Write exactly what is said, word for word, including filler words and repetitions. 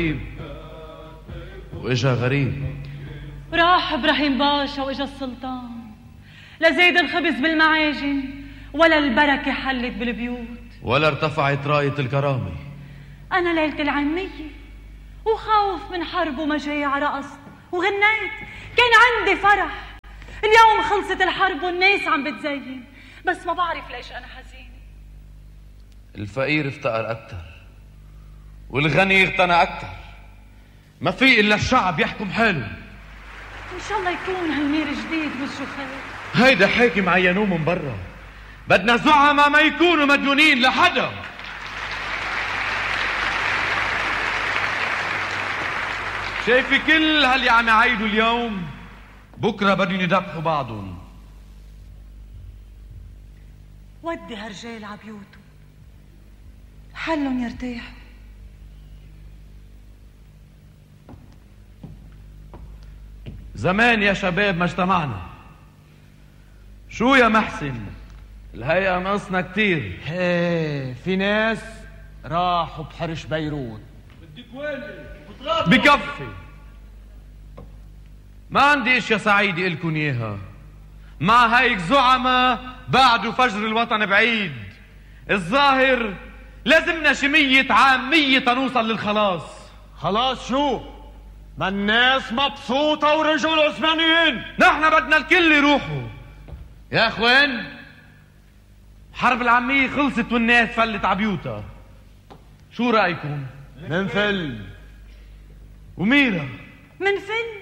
واجا غريب. راح ابراهيم باشا واجا السلطان، لا زيد الخبز بالمعاجن ولا البركة حلت بالبيوت ولا ارتفعت راية الكرامة. أنا ليلة العمية وخوف من حرب ومجاعة رقصت وغنيت، كان عندي فرح. اليوم خلصت الحرب والناس عم بتزين، بس ما بعرف ليش أنا حزينة. الفقير افتقر أكتر والغني اغتنى أكتر، ما في إلا الشعب يحكم حاله. إن شاء الله يكون هالمير جديد وجهه خير. هيدا حاكم عينوه من برا، بدنا زعماء ما يكونوا مديونين لحدا. شايفي كل هاللي عم يعيدوا اليوم بكره بدهم يذبحوا بعضهم. ودي هالرجال عبيوته حلهم يرتاحوا. زمان يا شباب ما اجتمعنا. شو يا محسن الهيئة ناقصنا كتير. ايه في ناس راحوا بحرش بيروت. بدك وين بكفي. ما عندي اشياء سعيدة إلكن اياها. مع هيك زعماء بعدوا فجر الوطن بعيد. الظاهر لازمنا شي مية عام مية تنوصل للخلاص. خلاص شو؟ ما الناس مبسوطة ورجعوا العثمانيين. نحن بدنا الكل يروحوا يا اخوان. حرب العامية خلصت والناس فلت عبيوتها. شو رأيكم؟ منفل وميرا منفل